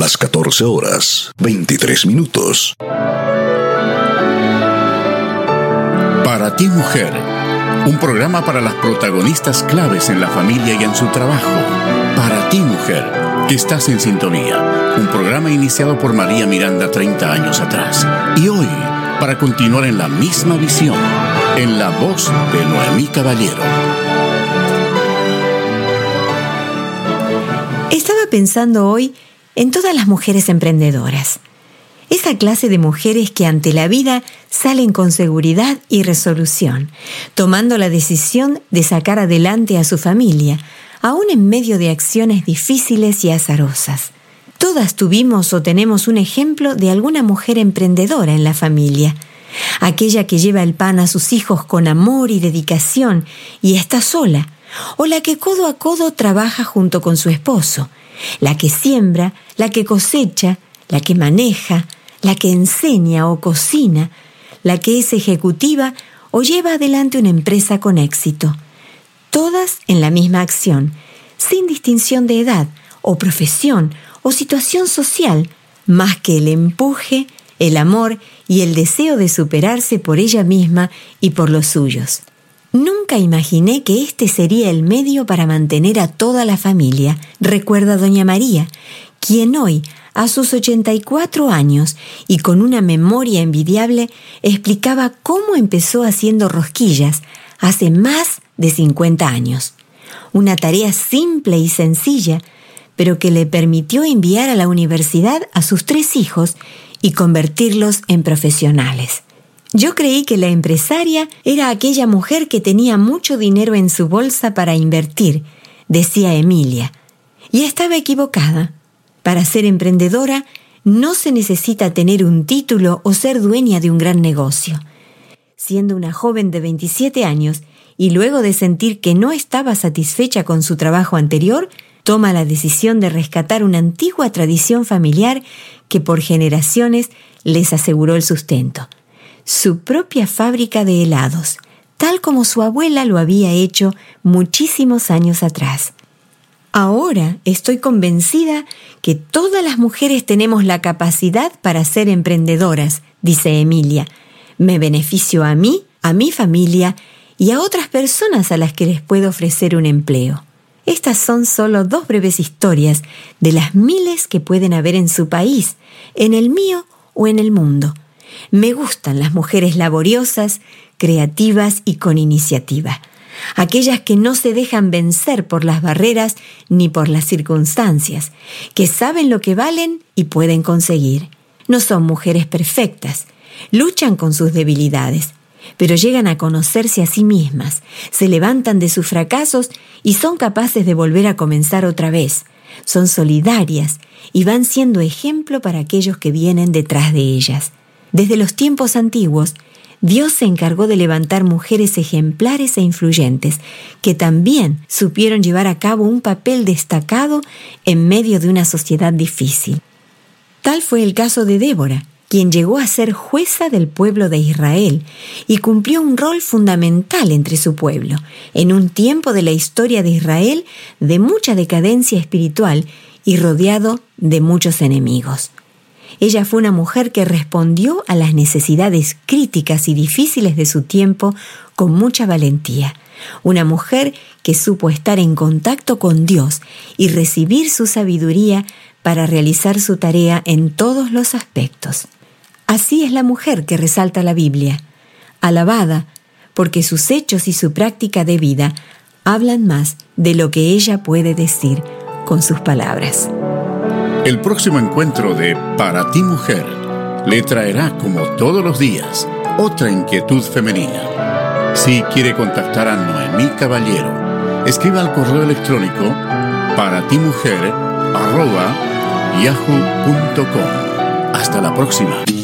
las 14 horas, 23 minutos. Para ti, mujer, un programa para las protagonistas claves en la familia y en su trabajo. Para ti, mujer, que estás en sintonía. Un programa iniciado por María Miranda 30 años atrás. Y hoy, para continuar en la misma visión, en la voz de Noemí Caballero. Estaba pensando hoy en todas las mujeres emprendedoras. Esa clase de mujeres que ante la vida salen con seguridad y resolución, tomando la decisión de sacar adelante a su familia, aún en medio de acciones difíciles y azarosas. Todas tuvimos o tenemos un ejemplo de alguna mujer emprendedora en la familia, aquella que lleva el pan a sus hijos con amor y dedicación y está sola, o la que codo a codo trabaja junto con su esposo, la que siembra, la que cosecha, la que maneja, la que enseña o cocina, la que es ejecutiva o lleva adelante una empresa con éxito. Todas en la misma acción, sin distinción de edad o profesión o situación social, más que el empuje, el amor y el deseo de superarse por ella misma y por los suyos. Nunca imaginé que este sería el medio para mantener a toda la familia, recuerda doña María, quien hoy, a sus 84 años y con una memoria envidiable, explicaba cómo empezó haciendo rosquillas hace más de 50 años. Una tarea simple y sencilla, pero que le permitió enviar a la universidad a sus 3 hijos y convertirlos en profesionales. Yo creí que la empresaria era aquella mujer que tenía mucho dinero en su bolsa para invertir, decía Emilia, y estaba equivocada. Para ser emprendedora no se necesita tener un título o ser dueña de un gran negocio. Siendo una joven de 27 años y luego de sentir que no estaba satisfecha con su trabajo anterior, toma la decisión de rescatar una antigua tradición familiar que por generaciones les aseguró el sustento. Su propia fábrica de helados, tal como su abuela lo había hecho muchísimos años atrás. Ahora estoy convencida que todas las mujeres tenemos la capacidad para ser emprendedoras, dice Emilia. Me beneficio a mí, a mi familia y a otras personas a las que les puedo ofrecer un empleo. Estas son solo 2 breves historias de las miles que pueden haber en su país, en el mío o en el mundo. Me gustan las mujeres laboriosas, creativas y con iniciativa. Aquellas que no se dejan vencer por las barreras ni por las circunstancias, que saben lo que valen y pueden conseguir. No son mujeres perfectas, luchan con sus debilidades, pero llegan a conocerse a sí mismas, se levantan de sus fracasos y son capaces de volver a comenzar otra vez. Son solidarias y van siendo ejemplo para aquellos que vienen detrás de ellas. Desde los tiempos antiguos, Dios se encargó de levantar mujeres ejemplares e influyentes, que también supieron llevar a cabo un papel destacado en medio de una sociedad difícil. Tal fue el caso de Débora, quien llegó a ser jueza del pueblo de Israel y cumplió un rol fundamental entre su pueblo, en un tiempo de la historia de Israel de mucha decadencia espiritual y rodeado de muchos enemigos. Ella fue una mujer que respondió a las necesidades críticas y difíciles de su tiempo con mucha valentía. Una mujer que supo estar en contacto con Dios y recibir su sabiduría para realizar su tarea en todos los aspectos. Así es la mujer que resalta la Biblia, alabada porque sus hechos y su práctica de vida hablan más de lo que ella puede decir con sus palabras. El próximo encuentro de Para ti, mujer, le traerá, como todos los días, otra inquietud femenina. Si quiere contactar a Noemí Caballero, escriba al correo electrónico paratimujer@yahoo.com. Hasta la próxima.